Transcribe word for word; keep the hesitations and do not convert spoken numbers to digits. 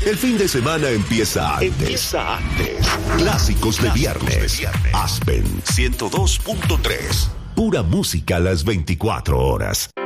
El fin de semana empieza antes. Empieza antes. Clásicos de viernes. de viernes. Aspen ciento dos punto tres. Pura música a las veinticuatro horas.